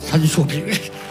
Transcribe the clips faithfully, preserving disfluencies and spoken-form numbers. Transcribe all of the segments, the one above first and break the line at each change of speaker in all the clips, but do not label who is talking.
陈树平。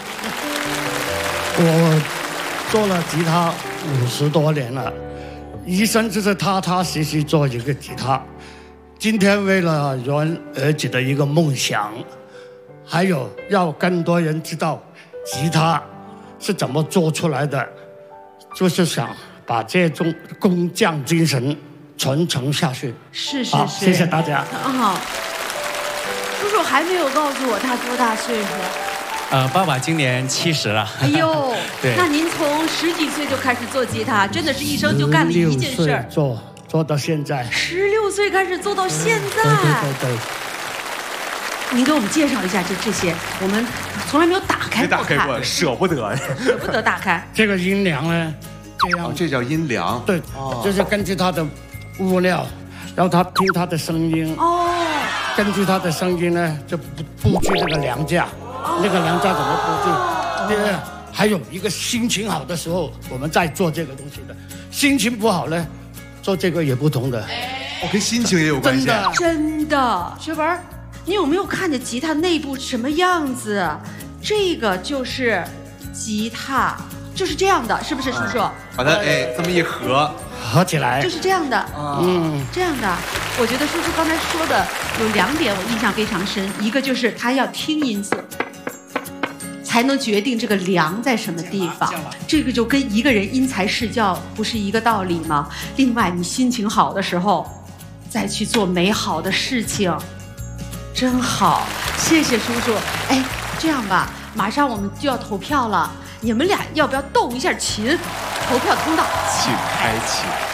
我做了吉他五十多年了，一生就是踏踏实实做一个吉他。今天为了圆儿子的一个梦想，还有要更多人知道吉他是怎么做出来的，就是想把这种工匠精神传承下去。
是是是，
好，谢谢大家。
啊，叔叔还没有告诉我他多大岁数。
呃，爸爸今年七十了。
哎呦，
对，
那您从十几岁就开始做吉他，真的是一生就干了一件事儿，
做做到现在。
十六岁开始做到现在。
对对对对。
您给我们介绍一下这这些，我们从来没有打开过看，
没打开过，舍不得，
舍不得打开。
这个阴凉呢，这样，
哦，这叫阴凉。
对，哦、就是根据它的物料，然后他听它的声音。哦。根据它的声音呢，就布布置这个梁架。那个梁架怎么布置？对，还有一个心情好的时候，我们在做这个东西的；心情不好呢，做这个也不同的。
哦，跟心情也有关系。
真的，真的，学文，你有没有看见吉他内部什么样子？这个就是吉他，就是这样的，是不是，叔叔？
把它哎这么一合，
合起来，
就是这样的。嗯，这样的。我觉得叔叔刚才说的有两点我印象非常深，一个就是他要听音色。才能决定这个梁在什么地方，这个就跟一个人因材施教不是一个道理吗？另外，你心情好的时候，再去做美好的事情，真好。谢谢叔叔。哎，这样吧，马上我们就要投票了，你们俩要不要斗一下琴？投票通道，
请开启。